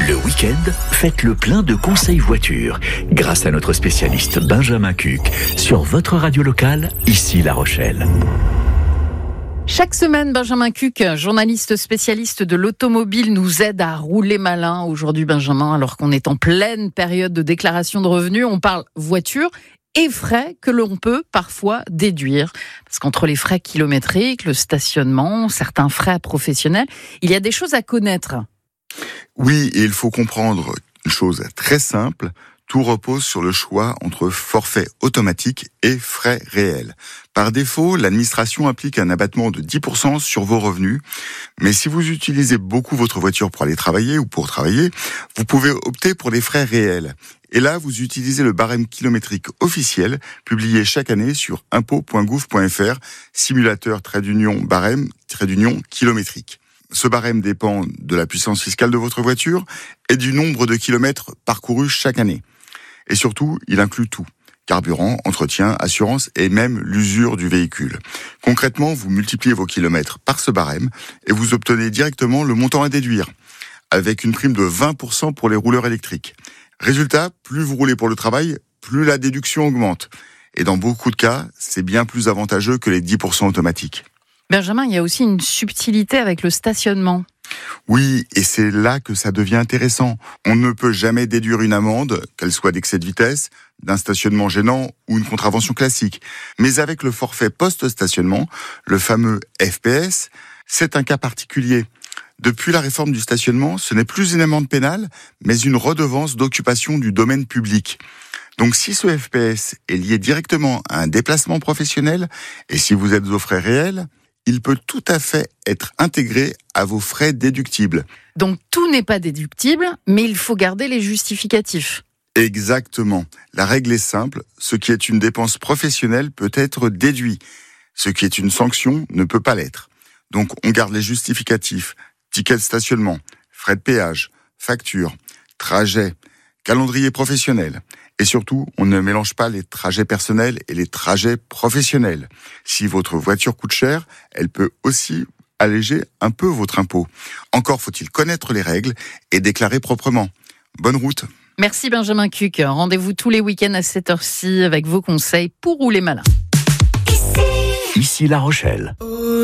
Le week-end, faites le plein de conseils voitures grâce à notre spécialiste Benjamin Cuc sur votre radio locale, ici La Rochelle. Chaque semaine, Benjamin Cuc, journaliste spécialiste de l'automobile, nous aide à rouler malin. Aujourd'hui, Benjamin, alors qu'on est en pleine période de déclaration de revenus, on parle voiture et frais que l'on peut parfois déduire. Parce qu'entre les frais kilométriques, le stationnement, certains frais professionnels, il y a des choses à connaître. Oui, et il faut comprendre une chose très simple. Tout repose sur le choix entre forfait automatique et frais réels. Par défaut, l'administration applique un abattement de 10% sur vos revenus. Mais si vous utilisez beaucoup votre voiture pour aller travailler ou pour travailler, vous pouvez opter pour des frais réels. Et là, vous utilisez le barème kilométrique officiel, publié chaque année sur impôts.gouv.fr, simulateur-barème-kilométrique. Ce barème dépend de la puissance fiscale de votre voiture et du nombre de kilomètres parcourus chaque année. Et surtout, il inclut tout. Carburant, entretien, assurance et même l'usure du véhicule. Concrètement, vous multipliez vos kilomètres par ce barème et vous obtenez directement le montant à déduire, avec une prime de 20% pour les rouleurs électriques. Résultat, plus vous roulez pour le travail, plus la déduction augmente. Et dans beaucoup de cas, c'est bien plus avantageux que les 10% automatiques. Benjamin, il y a aussi une subtilité avec le stationnement. Oui, et c'est là que ça devient intéressant. On ne peut jamais déduire une amende, qu'elle soit d'excès de vitesse, d'un stationnement gênant ou une contravention classique. Mais avec le forfait post-stationnement, le fameux FPS, c'est un cas particulier. Depuis la réforme du stationnement, ce n'est plus une amende pénale, mais une redevance d'occupation du domaine public. Donc si ce FPS est lié directement à un déplacement professionnel, et si vous êtes aux frais réels, il peut tout à fait être intégré à vos frais déductibles. Donc tout n'est pas déductible, mais il faut garder les justificatifs. Exactement. La règle est simple, ce qui est une dépense professionnelle peut être déduit. Ce qui est une sanction ne peut pas l'être. Donc on garde les justificatifs, ticket de stationnement, frais de péage, facture, trajet, calendrier professionnel. Et surtout, on ne mélange pas les trajets personnels et les trajets professionnels. Si votre voiture coûte cher, elle peut aussi alléger un peu votre impôt. Encore faut-il connaître les règles et déclarer proprement. Bonne route. Merci Benjamin Cuc. Rendez-vous tous les week-ends à cette heure-ci avec vos conseils pour rouler malin. Ici La Rochelle.